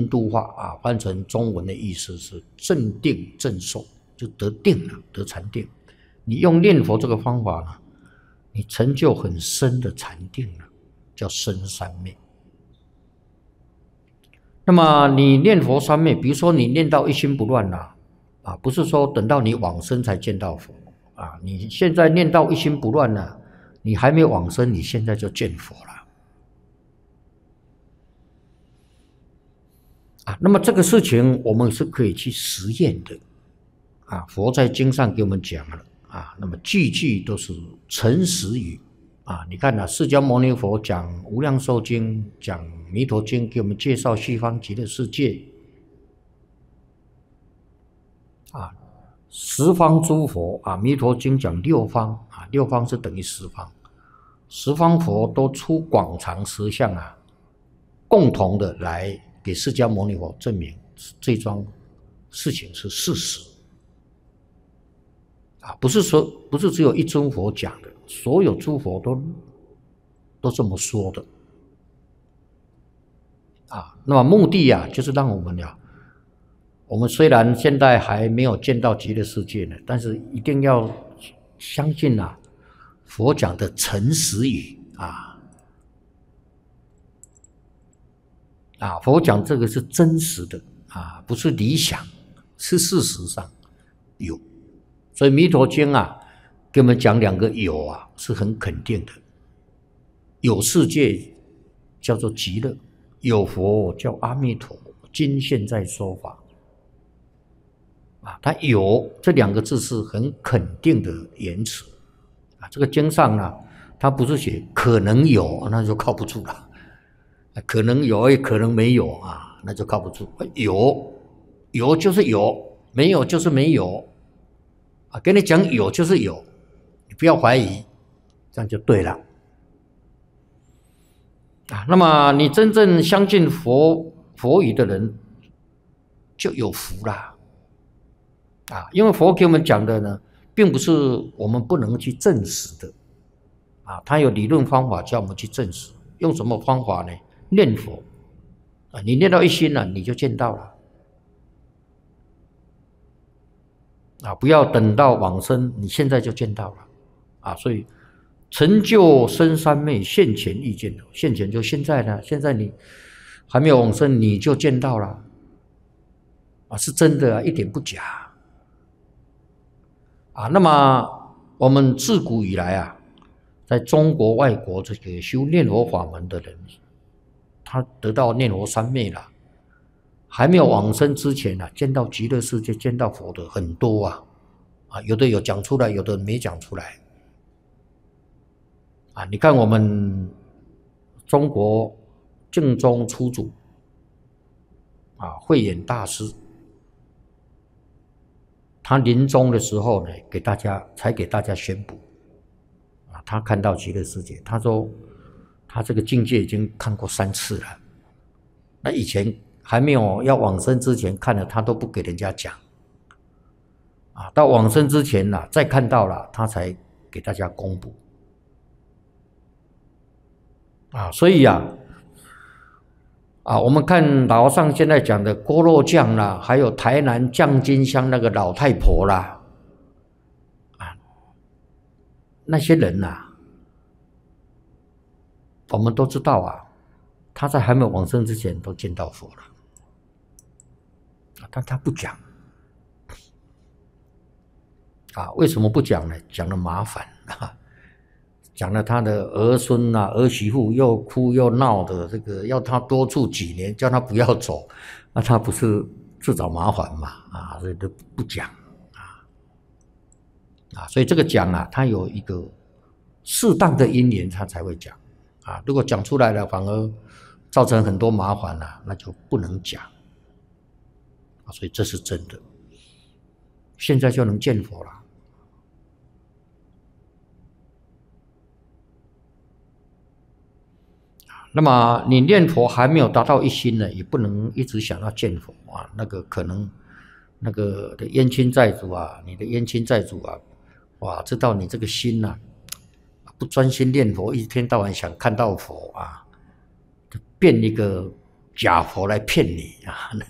度化啊，翻成中文的意思是正定正受，就得定了，得禅定。你用念佛这个方法呢，你成就很深的禅定了，叫生三昧。那么你念佛三昧，比如说你念到一心不乱啦，啊，不是说等到你往生才见到佛啊，你现在念到一心不乱了，你还没往生，你现在就见佛了。啊，那么这个事情我们是可以去实验的，啊，佛在经上给我们讲了，啊，那么句句都是诚实语，啊，你看啊，释迦牟尼佛讲《无量寿经》，讲《弥陀经》，给我们介绍西方极乐世界，啊，十方诸佛啊，《弥陀经》讲六方啊，六方是等于十方，十方佛都出广长舌相啊，共同的来给释迦牟尼佛证明这桩事情是事实啊，不是只有一尊佛讲的，所有诸佛都这么说的啊。那么目的啊，就是让我们呀，我们虽然现在还没有见到极乐世界呢，但是一定要相信啊，佛讲的诚实语啊。啊，佛讲这个是真实的啊，不是理想，是事实上有。所以《弥陀经》啊，给我们讲两个有啊，是很肯定的。有世界叫做极乐，有佛叫阿弥陀，今现在说法。啊，它有这两个字是很肯定的言辞啊。这个经上呢，它不是写可能有，那就靠不住了。可能有也可能没有啊，那就靠不住。有就是有，没有就是没有啊。跟你讲有就是有，你不要怀疑，这样就对了啊。那么你真正相信佛语的人，就有福啦啊。因为佛给我们讲的呢，并不是我们不能去证实的啊，他有理论方法叫我们去证实。用什么方法呢？念佛啊，你念到一心了，你就见到了啊！不要等到往生，你现在就见到了啊！所以成就生三昧，现前亦见到，现前就现在呢，现在你还没有往生，你就见到了啊！是真的啊，一点不假啊！那么我们自古以来啊，在中国、外国这个修念佛法门的人，他得到念佛三昧了，还没有往生之前啊，见到极乐世界、见到佛的很多啊，有的有讲出来，有的没讲出来啊。你看我们中国净宗初祖啊，慧远大师，他临终的时候呢，才给大家宣布啊，他看到极乐世界，他说他这个境界已经看过3次了，那以前还没有要往生之前看了，他都不给人家讲啊，到往生之前了，再看到了，他才给大家公布啊。所以啊，我们看老和尚现在讲的锅肉酱啦，还有台南酱金香那个老太婆啦，那些人我们都知道啊，他在还没有往生之前都见到佛了，但他不讲啊。为什么不讲呢？讲了麻烦啊，讲了他的儿孙儿媳妇又哭又闹的，这个要他多住几年，叫他不要走，那他不是自找麻烦嘛啊？所以都不讲啊。所以这个讲啊，他有一个适当的因缘，他才会讲啊。如果讲出来了，反而造成很多麻烦了，那就不能讲啊。所以这是真的，现在就能见佛了。那么你念佛还没有达到一心呢，也不能一直想要见佛啊。那个可能那个的冤亲债主啊，你的冤亲债主啊，哇，知道你这个心不专心念佛，一天到晚想看到佛啊，变一个假佛来骗你啊。